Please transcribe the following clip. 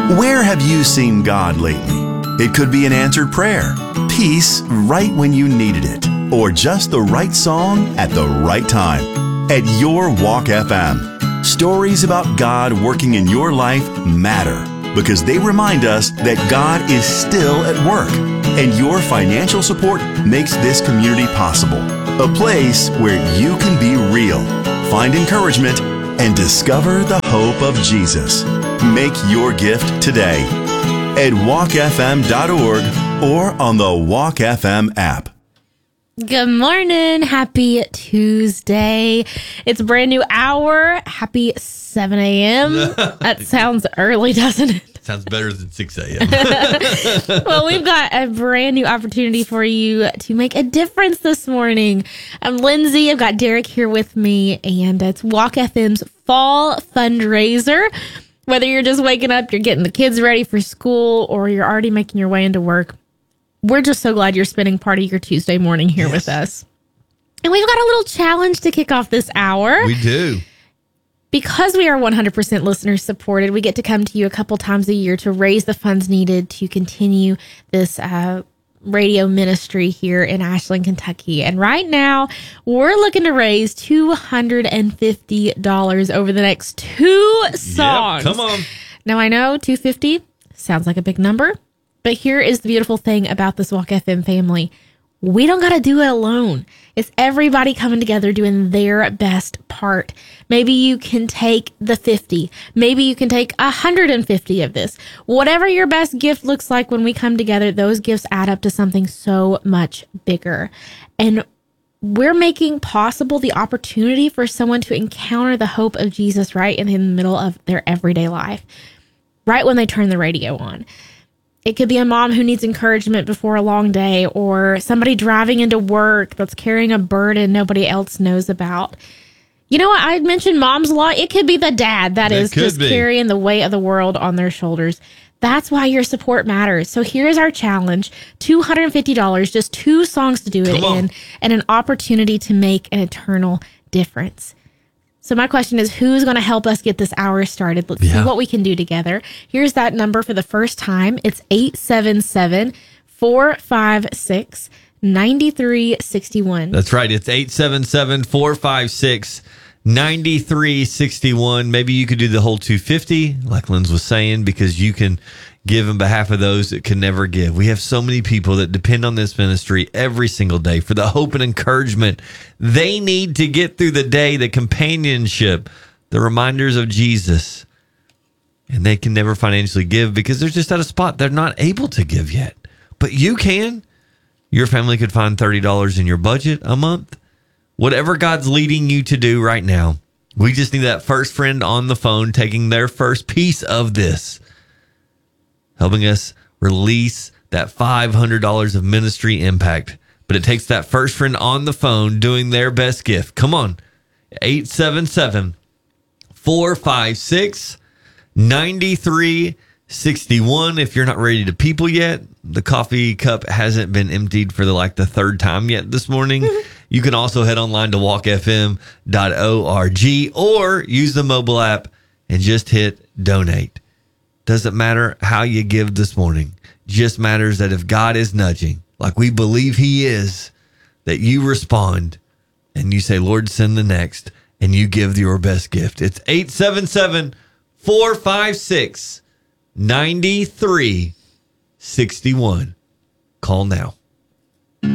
Where have you seen God lately? It could be an answered prayer, peace right when you needed it, or just the right song at the right time. At Your Walk FM, stories about God working in your life matter because they remind us that God is still at work, and your financial support makes this community possible. A place where you can be real, find encouragement, and discover the hope of Jesus. Make your gift today at walkfm.org or on the Walk FM app. Good morning. Happy Tuesday. It's a brand new hour. Happy 7 a.m. That sounds early, doesn't it? Sounds better than 6 a.m. Well, we've got a brand new opportunity for you to make a difference this morning. I'm Lindsay. I've got Derek here with me, and it's Walk FM's fall fundraiser. Whether you're just waking up, you're getting the kids ready for school, or you're already making your way into work, we're just so glad you're spending part of your Tuesday morning here with us. And we've got a little challenge to kick off this hour. We do. Because we are 100% listener supported, we get to come to you a couple times a year to raise the funds needed to continue this radio ministry here in Ashland, Kentucky. And right now, we're looking to raise $250 over the next two songs. Yep, come on. Now, I know $250 sounds like a big number, but here is the beautiful thing about this Walk FM family. We don't got to do it alone. It's everybody coming together doing their best part. Maybe you can take the 50. Maybe you can take 150 of this. Whatever your best gift looks like when we come together, those gifts add up to something so much bigger. And we're making possible the opportunity for someone to encounter the hope of Jesus right in the middle of their everyday life, right when they turn the radio on. It could be a mom who needs encouragement before a long day, or somebody driving into work that's carrying a burden nobody else knows about. You know what? I mentioned moms a lot. It could be the dad that is just carrying the weight of the world on their shoulders. That's why your support matters. So here's our challenge, $250, just two songs to do it in, and an opportunity to make an eternal difference. So my question is, who's going to help us get this hour started? Let's see what we can do together. Here's that number for the first time. It's 877-456-9361. That's right. It's 877-456-9361. Maybe you could do the whole 250, like Linz was saying, because you can give on behalf of those that can never give. We have so many people that depend on this ministry every single day for the hope and encouragement they need to get through the day, the companionship, the reminders of Jesus. And they can never financially give because they're just at a spot they're not able to give yet. But you can. Your family could find $30 in your budget a month. Whatever God's leading you to do right now, we just need that first friend on the phone taking their first piece of this, helping us release that $500 of ministry impact. But it takes that first friend on the phone doing their best gift. Come on. 877-456-9361. If you're not ready to people yet, the coffee cup hasn't been emptied for the third time yet this morning. You can also head online to walkfm.org or use the mobile app and just hit donate. Doesn't matter how you give this morning. Just matters that if God is nudging, like we believe he is, that you respond and you say, Lord, send the next, and you give your best gift. It's 877-456-9361. Call now.